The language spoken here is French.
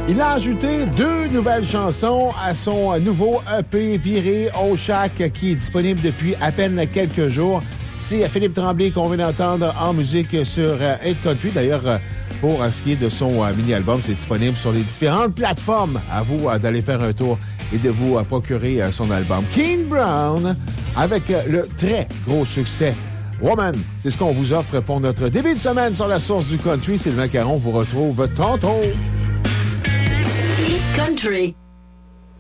Il a ajouté 2 nouvelles chansons à son nouveau EP viré au Shack qui est disponible depuis à peine quelques jours. C'est Philippe Tremblay qu'on vient d'entendre en musique sur Hate Country. D'ailleurs, pour ce qui est de son mini-album, c'est disponible sur les différentes plateformes. À vous d'aller faire un tour et de vous procurer son album. Keane Brown avec le très gros succès Woman. C'est ce qu'on vous offre pour notre début de semaine sur la source du country. Sylvain Caron vous retrouve tantôt. Hit Country.